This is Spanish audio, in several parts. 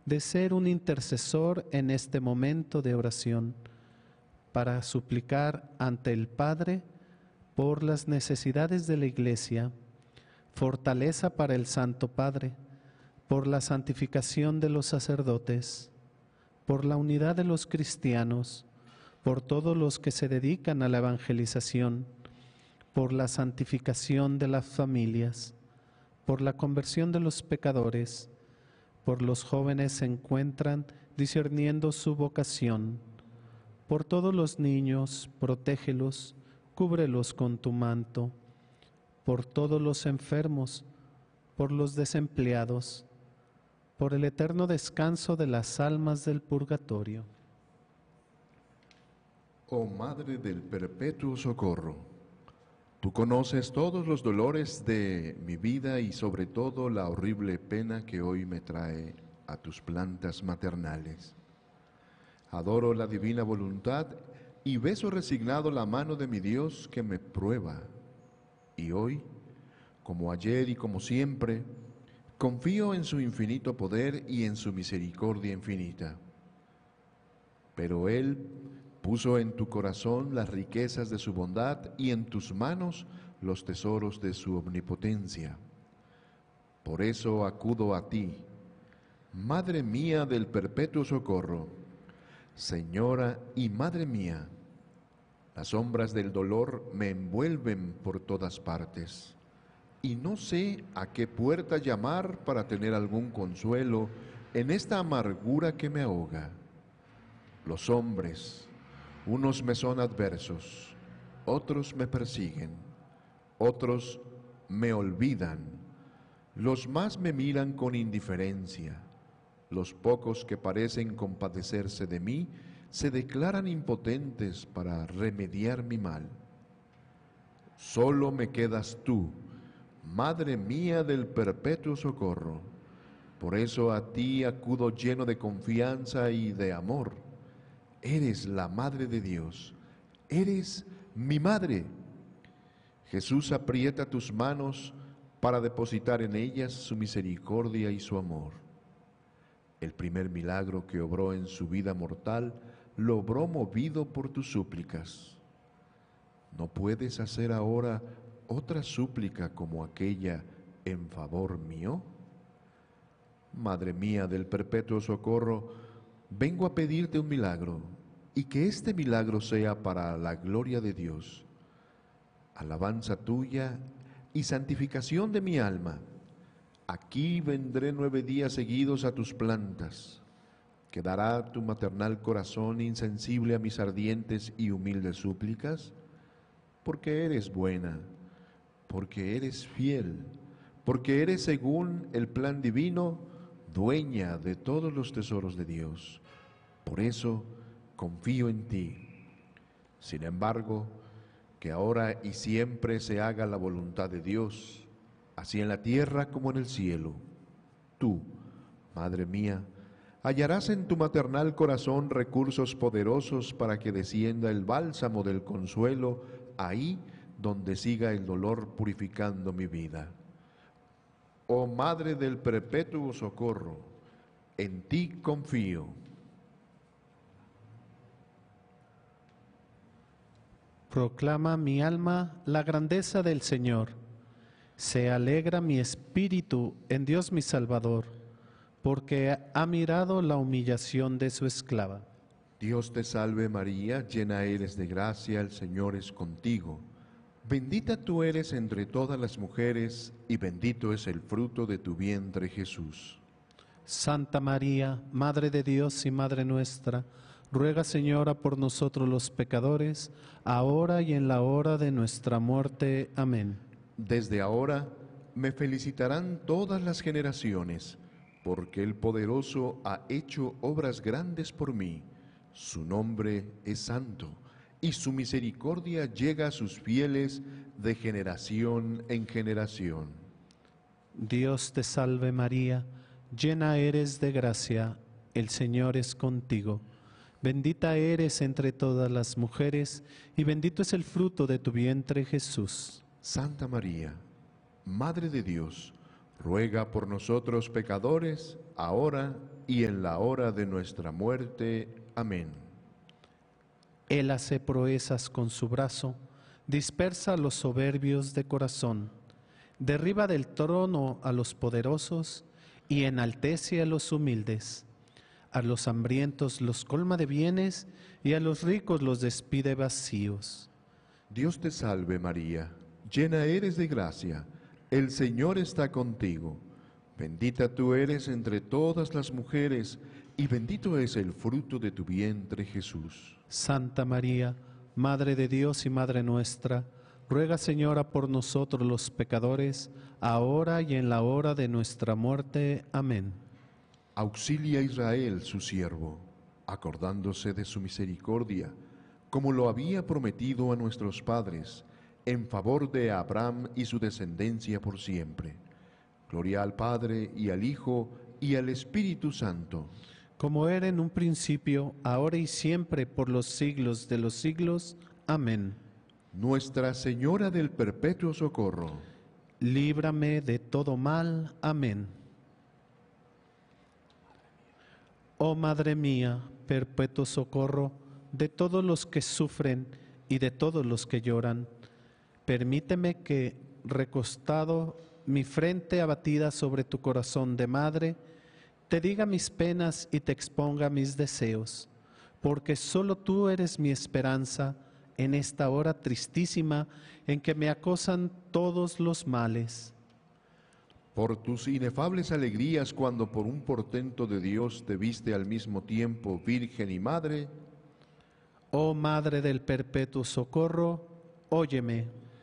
de ser un intercesor en este momento de oración, para suplicar ante el Padre por las necesidades de la Iglesia, fortaleza para el Santo Padre, por la santificación de los sacerdotes, por la unidad de los cristianos, por todos los que se dedican a la evangelización, por la santificación de las familias, por la conversión de los pecadores, por los jóvenes se encuentran discerniendo su vocación, por todos los niños, protégelos, cúbrelos con tu manto, por todos los enfermos, por los desempleados, por el eterno descanso de las almas del purgatorio. Oh Madre del Perpetuo Socorro, tú conoces todos los dolores de mi vida y sobre todo la horrible pena que hoy me trae a tus plantas maternales. Adoro la divina voluntad y beso resignado la mano de mi Dios que me prueba. Y hoy, como ayer y como siempre, confío en su infinito poder y en su misericordia infinita. Pero Él puso en tu corazón las riquezas de su bondad y en tus manos los tesoros de su omnipotencia. Por eso acudo a ti, Madre mía del Perpetuo Socorro, Señora y Madre mía. Las sombras del dolor me envuelven por todas partes y no sé a qué puerta llamar para tener algún consuelo en esta amargura que me ahoga. Los hombres, unos me son adversos, otros me persiguen, otros me olvidan, los más me miran con indiferencia. Los pocos que parecen compadecerse de mí se declaran impotentes para remediar mi mal. Solo me quedas tú, Madre mía del Perpetuo Socorro. Por eso a ti acudo lleno de confianza y de amor. Eres la Madre de Dios, eres mi Madre. Jesús aprieta tus manos para depositar en ellas su misericordia y su amor. El primer milagro que obró en su vida mortal, lo obró movido por tus súplicas. ¿No puedes hacer ahora otra súplica como aquella en favor mío? Madre mía del Perpetuo Socorro, vengo a pedirte un milagro, y que este milagro sea para la gloria de Dios, alabanza tuya y santificación de mi alma. Aquí vendré 9 días seguidos a tus plantas. ¿Quedará tu maternal corazón insensible a mis ardientes y humildes súplicas? Porque eres buena, porque eres fiel, porque eres, según el plan divino, dueña de todos los tesoros de Dios. Por eso confío en ti. Sin embargo, que ahora y siempre se haga la voluntad de Dios, así en la tierra como en el cielo. Tú, Madre mía, hallarás en tu maternal corazón recursos poderosos para que descienda el bálsamo del consuelo ahí donde siga el dolor purificando mi vida. Oh Madre del Perpetuo Socorro, en ti confío. Proclama mi alma la grandeza del Señor. Se alegra mi espíritu en Dios mi Salvador, porque ha mirado la humillación de su esclava. Dios te salve María, llena eres de gracia, el Señor es contigo. Bendita tú eres entre todas las mujeres, y bendito es el fruto de tu vientre, Jesús. Santa María, Madre de Dios y Madre nuestra, ruega, Señora, por nosotros los pecadores, ahora y en la hora de nuestra muerte. Amén. Desde ahora me felicitarán todas las generaciones, porque el Poderoso ha hecho obras grandes por mí. Su nombre es santo, y su misericordia llega a sus fieles de generación en generación. Dios te salve María, llena eres de gracia, el Señor es contigo. Bendita eres entre todas las mujeres, y bendito es el fruto de tu vientre, Jesús. Santa María, Madre de Dios, ruega por nosotros pecadores, ahora y en la hora de nuestra muerte. Amén. Él hace proezas con su brazo, dispersa a los soberbios de corazón, derriba del trono a los poderosos y enaltece a los humildes. A los hambrientos los colma de bienes y a los ricos los despide vacíos. Dios te salve María, llena eres de gracia, el Señor está contigo. Bendita tú eres entre todas las mujeres, y bendito es el fruto de tu vientre, Jesús. Santa María, Madre de Dios y Madre nuestra, ruega, Señora, por nosotros los pecadores, ahora y en la hora de nuestra muerte. Amén. Auxilia a Israel, su siervo, acordándose de su misericordia, como lo había prometido a nuestros padres, en favor de Abraham y su descendencia por siempre. Gloria al Padre, y al Hijo, y al Espíritu Santo. Como era en un principio, ahora y siempre, por los siglos de los siglos. Amén. Nuestra Señora del Perpetuo Socorro, Líbrame de todo mal. Amén. Oh Madre mía, perpetuo socorro de todos los que sufren y de todos los que lloran, permíteme que, recostado, mi frente abatida sobre tu corazón de madre, te diga mis penas y te exponga mis deseos, porque solo tú eres mi esperanza en esta hora tristísima en que me acosan todos los males. por tus inefables alegrías cuando por un portento de Dios te viste al mismo tiempo Virgen y Madre, Oh Madre del perpetuo socorro, óyeme.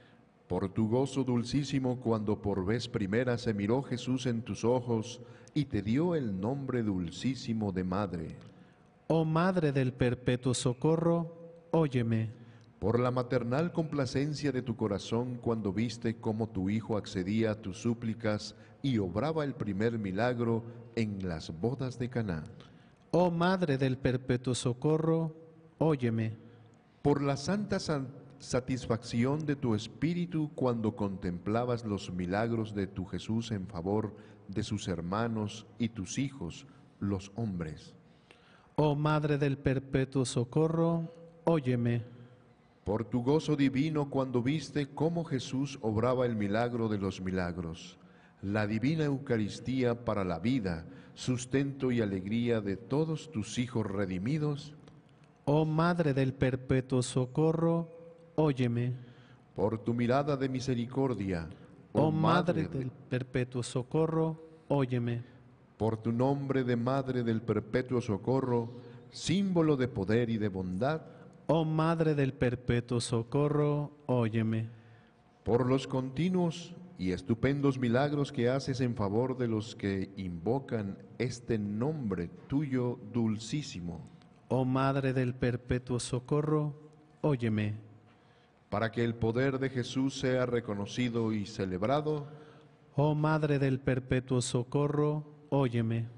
por tu gozo dulcísimo cuando por vez primera se miró Jesús en tus ojos y te dio el nombre dulcísimo de Madre, Oh Madre del perpetuo socorro, óyeme. por la maternal complacencia de tu corazón cuando viste cómo tu Hijo accedía a tus súplicas y obraba el primer milagro en las bodas de Caná, Oh Madre del perpetuo socorro, óyeme. por la santa satisfacción de tu espíritu cuando contemplabas los milagros de tu Jesús en favor de sus hermanos y tus hijos, los hombres, Oh Madre del perpetuo socorro, óyeme. por tu gozo divino cuando viste cómo Jesús obraba el milagro de los milagros, la divina Eucaristía para la vida, sustento y alegría de todos tus hijos redimidos, Oh Madre del perpetuo socorro, óyeme. por tu mirada de misericordia, Oh Madre del perpetuo socorro, óyeme. por tu nombre de Madre del Perpetuo Socorro, símbolo de poder y de bondad, Oh Madre del perpetuo socorro, óyeme. por los continuos y estupendos milagros que haces en favor de los que invocan este nombre tuyo dulcísimo, Oh Madre del perpetuo socorro, óyeme. para que el poder de Jesús sea reconocido y celebrado, Oh Madre del perpetuo socorro, óyeme.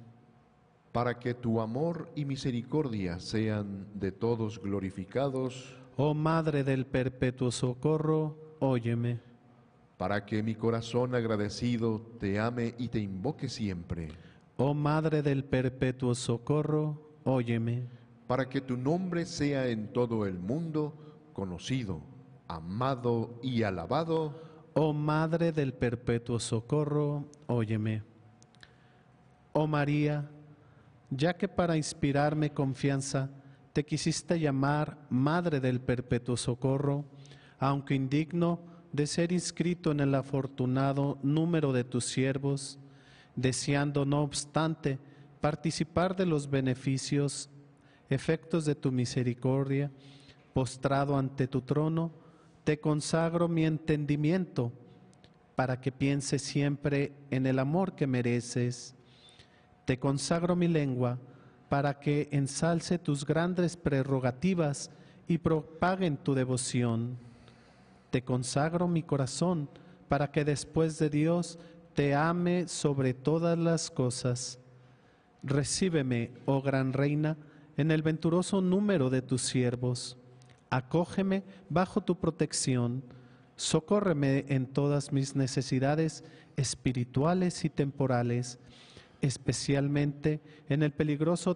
para que tu amor y misericordia sean de todos glorificados, Oh Madre del perpetuo socorro, óyeme. para que mi corazón agradecido te ame y te invoque siempre, Oh Madre del perpetuo socorro, óyeme. para que tu nombre sea en todo el mundo conocido, amado y alabado. Oh Madre del perpetuo socorro, óyeme. Oh María, ya que para inspirarme confianza te quisiste llamar Madre del perpetuo socorro, aunque indigno de ser inscrito en el afortunado número de tus siervos, deseando no obstante participar de los beneficios, efectos de tu misericordia, postrado ante tu trono, te consagro mi entendimiento para que piense siempre en el amor que mereces. Te consagro mi lengua para que ensalce tus grandes prerrogativas y propaguen tu devoción. Te consagro mi corazón para que después de Dios te ame sobre todas las cosas. Recíbeme, oh gran reina, en el venturoso número de tus siervos. Acógeme bajo tu protección. Socórreme en todas mis necesidades espirituales y temporales. especialmente en el peligroso